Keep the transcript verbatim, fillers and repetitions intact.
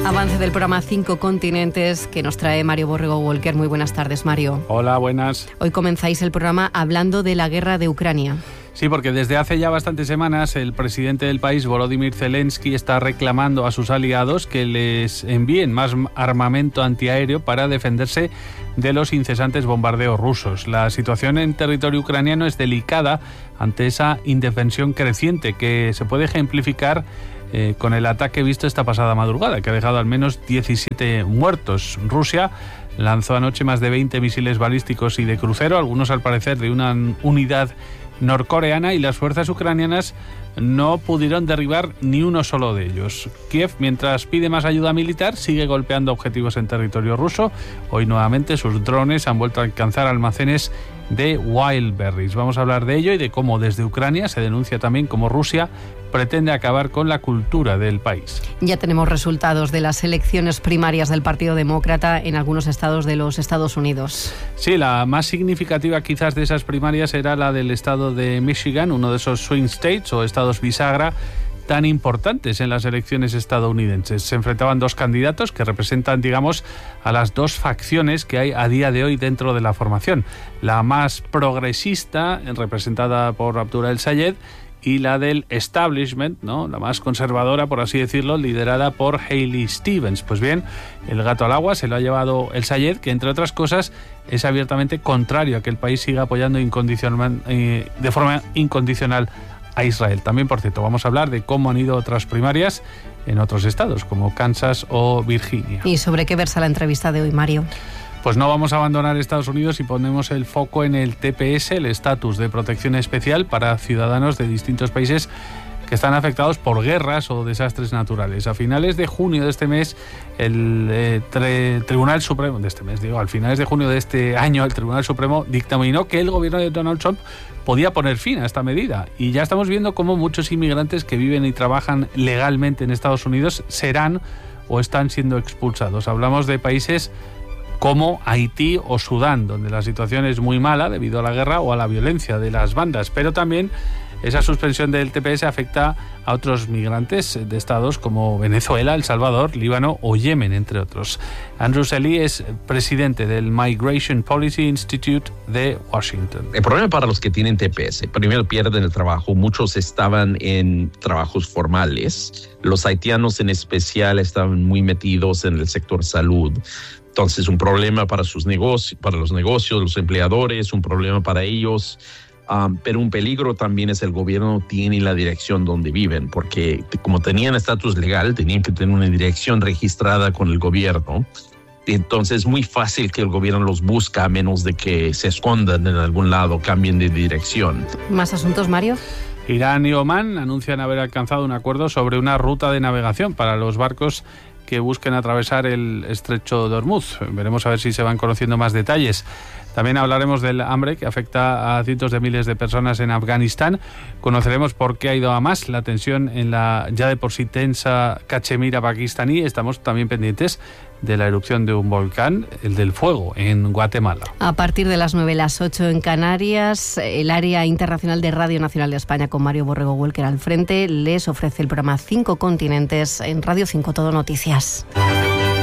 Avance del programa Cinco Continentes que nos trae Mario Borrego Walker. Muy buenas tardes, Mario. Hola, buenas. Hoy comenzáis el programa hablando de la guerra de Ucrania. Sí, porque desde hace ya bastantes semanas el presidente del país, Volodymyr Zelensky, está reclamando a sus aliados que les envíen más armamento antiaéreo para defenderse de los incesantes bombardeos rusos. La situación en territorio ucraniano es delicada ante esa indefensión creciente que se puede ejemplificar eh, con el ataque visto esta pasada madrugada, que ha dejado al menos diecisiete muertos. Rusia lanzó anoche más de veinte misiles balísticos y de crucero, algunos al parecer de una unidad norcoreana, y las fuerzas ucranianas no pudieron derribar ni uno solo de ellos. Kiev, mientras pide más ayuda militar, sigue golpeando objetivos en territorio ruso. Hoy nuevamente sus drones han vuelto a alcanzar almacenes de Wildberries. Vamos a hablar de ello y de cómo desde Ucrania se denuncia también cómo Rusia pretende acabar con la cultura del país. Ya tenemos resultados de las elecciones primarias del Partido Demócrata en algunos estados de los Estados Unidos. Sí, la más significativa quizás de esas primarias era la del estado de Michigan, uno de esos swing states o estados bisagra tan importantes en las elecciones estadounidenses. Se enfrentaban dos candidatos que representan, digamos, a las dos facciones que hay a día de hoy dentro de la formación. La más progresista, representada por Abdullah el-Sayed, y la del establishment, ¿no?, la más conservadora, por así decirlo, liderada por Haley Stevens. Pues bien, el gato al agua se lo ha llevado el-Sayed, que entre otras cosas es abiertamente contrario a que el país siga apoyando incondicional, eh, de forma incondicional a Israel. También, por cierto, vamos a hablar de cómo han ido otras primarias en otros estados, como Kansas o Virginia. ¿Y sobre qué versa la entrevista de hoy, Mario? Pues no vamos a abandonar Estados Unidos y ponemos el foco en el T P S, el estatus de protección especial para ciudadanos de distintos países que están afectados por guerras o desastres naturales. A finales de junio de este mes, el eh, tre, Tribunal Supremo, de este mes digo, al finales de junio de este año, el Tribunal Supremo dictaminó que el gobierno de Donald Trump podía poner fin a esta medida. Y ya estamos viendo cómo muchos inmigrantes que viven y trabajan legalmente en Estados Unidos serán o están siendo expulsados. Hablamos de países como Haití o Sudán, donde la situación es muy mala debido a la guerra o a la violencia de las bandas, pero también esa suspensión del T P S afecta a otros migrantes de estados como Venezuela, El Salvador, Líbano o Yemen, entre otros. Andrew Selly es presidente del Migration Policy Institute de Washington. El problema para los que tienen T P S, primero pierden el trabajo. Muchos estaban en trabajos formales. Los haitianos en especial estaban muy metidos en el sector salud. Entonces, un problema para sus negocios, para los negocios, los empleadores, un problema para ellos. Um, pero un peligro también es el gobierno tiene la dirección donde viven, porque como tenían estatus legal, tenían que tener una dirección registrada con el gobierno. Entonces es muy fácil que el gobierno los busque a menos de que se escondan en algún lado, cambien de dirección. ¿Más asuntos, Mario? Irán y Omán anuncian haber alcanzado un acuerdo sobre una ruta de navegación para los barcos que busquen atravesar el estrecho de Hormuz. Veremos a ver si se van conociendo más detalles. También hablaremos del hambre que afecta a cientos de miles de personas en Afganistán. Conoceremos por qué ha ido a más la tensión en la ya de por sí tensa Cachemira pakistaní. Estamos también pendientes de la erupción de un volcán, el del Fuego, en Guatemala. A partir de las nueve, las ocho en Canarias, el área internacional de Radio Nacional de España con Mario Borrego Walker al frente les ofrece el programa Cinco Continentes en Radio cinco Todo Noticias.